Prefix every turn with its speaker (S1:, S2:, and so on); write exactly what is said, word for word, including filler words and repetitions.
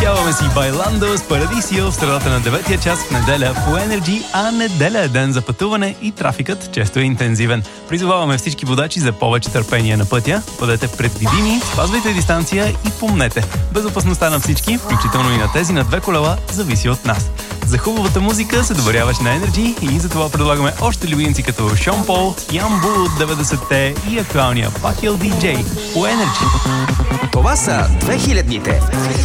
S1: Изпяваме си Байландо с Парадисио в средата на деветия час в неделя по Energy, а неделя е ден за пътуване и трафикът често е интензивен. Призоваваме всички водачи за повече търпение на пътя, бъдете предвидими, спазвайте дистанция и помнете, безопасността на всички, включително и на тези на две колела, зависи от нас. За хубавата музика се доверяваш на Energy и затова предлагаме още любимци като Шон Пол, Ян Бул от деветдесетте и актуалния Пакел Ди Джей по Energy.
S2: Това са две хилядните.